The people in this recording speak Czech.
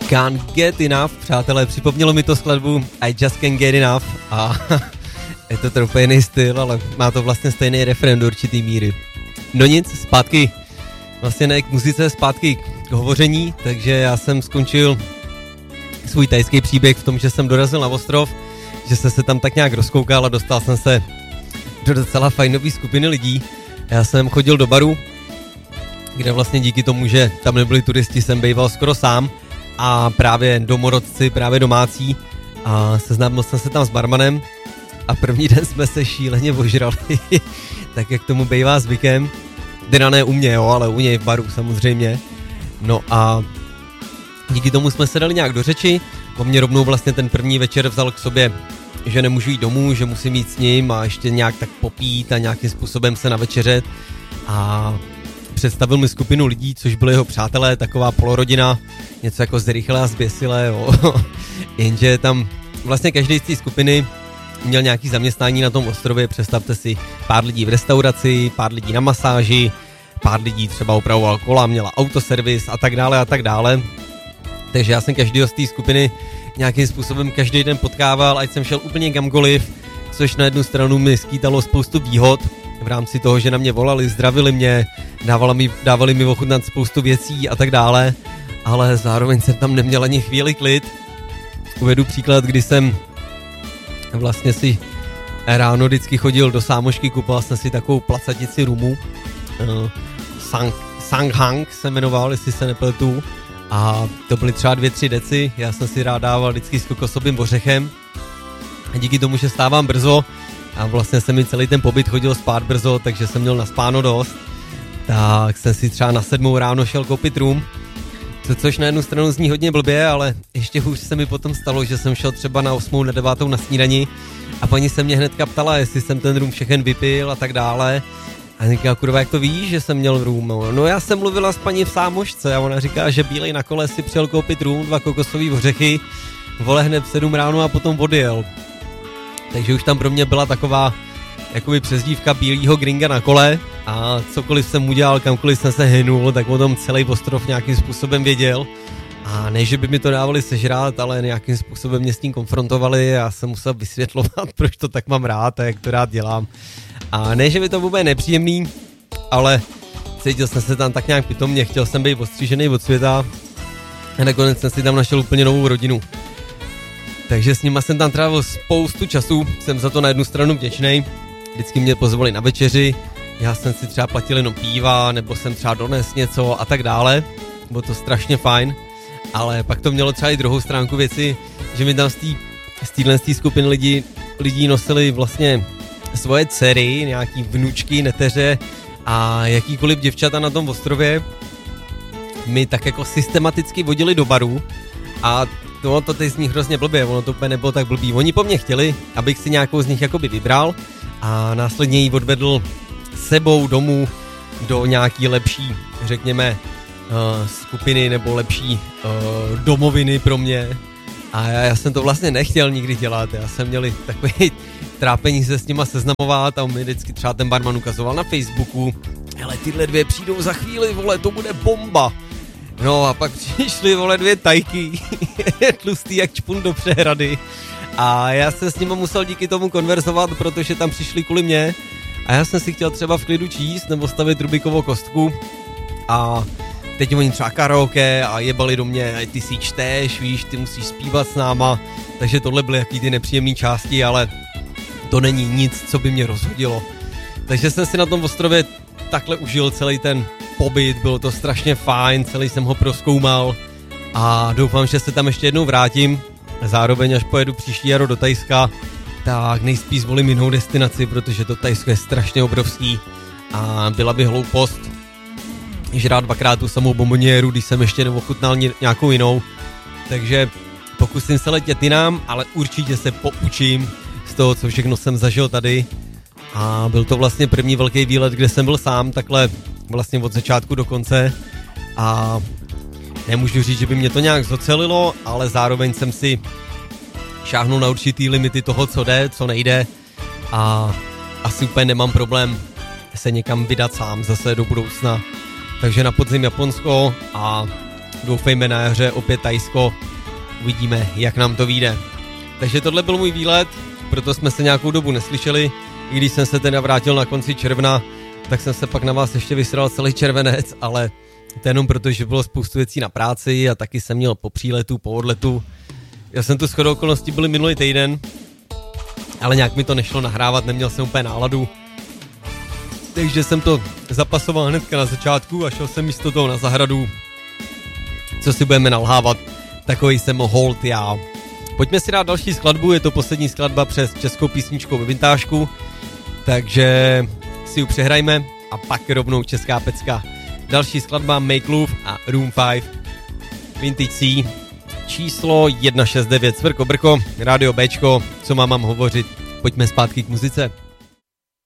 Can't Get Enough, přátelé, připomnělo mi to skladbu I Just Can't Get Enough a je to trochu jiný styl, ale má to vlastně stejný refrén do určitý míry. No nic, zpátky, vlastně ne k muzice, zpátky k hovoření, takže já jsem skončil svůj thajský příběh v tom, že jsem dorazil na ostrov, že jsem se tam tak nějak rozkoukal a dostal jsem se do docela fajnový skupiny lidí. Já jsem chodil do baru, kde vlastně díky tomu, že tam nebyli turisti, jsem býval skoro sám a právě domorodci, právě domácí a seznámil jsem se tam s barmanem a první den jsme se šíleně ožrali, tak jak tomu bývá zvykem, teda ne u mě, jo, ale u něj v baru samozřejmě. No a díky tomu jsme se dali nějak do řeči, on mě rovnou vlastně ten první večer vzal k sobě, že nemůžu jít domů, že musím jít s ním a ještě nějak tak popít a nějakým způsobem se navečeřet a představil mi skupinu lidí, což byli jeho přátelé, taková polorodina, něco jako zrychlé a zběsilé, jo. Jenže tam vlastně každý z té skupiny měl nějaký zaměstnání na tom ostrově, představte si, pár lidí v restauraci, pár lidí na masáži, pár lidí třeba opravoval kola, měla autoservis a tak dále a tak dále. Takže já jsem každýho z té skupiny nějakým způsobem každý den potkával, ať jsem šel úplně kamkoliv, což na jednu stranu mi skýtalo spoustu výhod v rámci toho, že na mě volali, zdravili mě, dávali mi ochutnat spoustu věcí a tak dále, ale zároveň jsem tam neměl ani chvíli klid. Uvedu příklad, kdy jsem vlastně si ráno vždycky chodil do sámošky, kupoval jsem si takovou placatici rumu, Sanghang se jmenoval, jestli se nepletu, a to byly třeba 2-3 deci, já jsem si rád dával vždycky s kokosovým ořechem a díky tomu, že stávám brzo a vlastně jsem mi celý ten pobyt chodil spát brzo, takže jsem měl naspáno dost, tak jsem si třeba na 7 ráno šel koupit rum, což na jednu stranu zní hodně blbě, ale ještě hůř se mi potom stalo, že jsem šel třeba na 8, na 9 na snídani a paní se mě hnedka ptala, jestli jsem ten rum všechen vypil a tak dále. A říká, kurva, jak to víš, že jsem měl rum? No já jsem mluvila s paní v sámošce a ona říká, že bílej na kole si přijel koupit rum, 2 kokosový ořechy, vole hned v 7 ráno a potom odjel. Takže už tam pro mě byla taková jakoby přezdívka bílýho gringa na kole a cokoliv jsem udělal, kamkoliv jsem se hynul, tak o tom celý ostrov nějakým způsobem věděl. A ne, že by mi to dávali sežrát, ale nějakým způsobem mě s tím konfrontovali a já jsem musel vysvětlovat, proč to tak mám rád a jak to rád dělám. A ne, že mi to vůbec nepříjemný, ale cítil jsem se tam tak nějak pitomně, chtěl jsem být odstřížený od světa a nakonec jsem si tam našel úplně novou rodinu. Takže s nima jsem tam trávil spoustu času, jsem za to na jednu stranu vděčnej, vždycky mě pozvali na večeři, já jsem si třeba platil jenom piva, nebo jsem třeba dones něco a tak dále, bylo to strašně fajn, ale pak to mělo třeba i druhou stránku věci, že mi tam z téhle skupiny lidí nosili vlastně svoje dcery, nějaký vnučky, neteře a jakýkoliv děvčata na tom ostrově mi tak jako systematicky vodili do baru a to teď zní hrozně blbě, ono to úplně nebylo tak blbý. Oni po mně chtěli, abych si nějakou z nich jakoby vybral a následně ji odvedl sebou domů do nějaký lepší, řekněme, skupiny nebo lepší domoviny pro mě. A já jsem to vlastně nechtěl nikdy dělat, já jsem měl takový trápení se s nima seznamovat a on mi vždycky třeba ten barman ukazoval na Facebooku, hele, tyhle 2 přijdou za chvíli, vole, to bude bomba. No a pak přišly, vole, 2 tajky, tlustý jak čpun do přehrady a já jsem s nima musel díky tomu konverzovat, protože tam přišli kvůli mě a já jsem si chtěl třeba v klidu číst nebo stavit Rubikovou kostku a teď oni třeba karaoke a jebali do mě, ty si čteš, víš, ty musíš zpívat s náma, takže tohle byly jaký ty nepříjemné části, ale to není nic, co by mě rozhodilo. Takže jsem si na tom ostrově takhle užil celý ten pobyt, bylo to strašně fajn, celý jsem ho prozkoumal a doufám, že se tam ještě jednou vrátím. Zároveň, až pojedu příští jaro do Thajska, tak nejspíš zvolím jinou destinaci, protože to Thajsko je strašně obrovský a byla by hloupost žrát 2krát tu samou bomboniéru, když jsem ještě neochutnal nějakou jinou. Takže pokusím se letět jinam, ale určitě se poučím z toho, co všechno jsem zažil tady. A byl to vlastně první velký výlet, kde jsem byl sám, takhle vlastně od začátku do konce. A nemůžu říct, že by mě to nějak zocelilo, ale zároveň jsem si šáhnul na určitý limity toho, co jde, co nejde. A asi úplně nemám problém se někam vydat sám zase do budoucna. Takže na podzim Japonsko a doufejme na jaře opět Thajsko, uvidíme, jak nám to vyjde. Takže tohle byl můj výlet, proto jsme se nějakou dobu neslyšeli, i když jsem se teda vrátil na konci června, tak jsem se pak na vás ještě vysral celý červenec, ale to jenom proto, že bylo spoustu věcí na práci a taky jsem měl po příletu, po odletu. Já jsem tu shodou okolností byl minulý týden, ale nějak mi to nešlo nahrávat, neměl jsem úplně náladu. Takže jsem to zapasoval hnedka na začátku a šel jsem místo toho na zahradu. Co si budeme nalhávat, takový jsem hold já. Pojďme si dát další skladbu, je to poslední skladba přes českou písničkou ve vintážku, takže si ji přehrajme a pak rovnou česká pecka. Další skladba Make Love a Room 5 Vintage C číslo 169 Cvrko Brko, Rádio Bčko, co mám hovořit, pojďme zpátky k muzice.